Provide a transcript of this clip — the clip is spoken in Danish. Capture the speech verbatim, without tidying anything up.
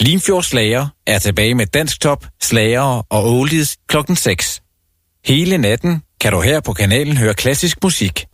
Limfjords Slager er tilbage med dansktop, slager og oldies klokken seks. Hele natten kan du her på kanalen høre klassisk musik.